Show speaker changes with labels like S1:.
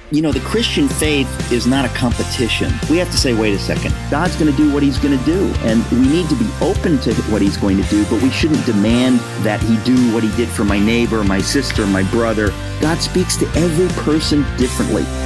S1: The Christian faith is not a competition. We have to say, wait a second, God's going to do what he's going to do. And we need to be open to what he's going to do, but we shouldn't demand that he do what he did for my neighbor, my sister, my brother. God speaks to every person differently.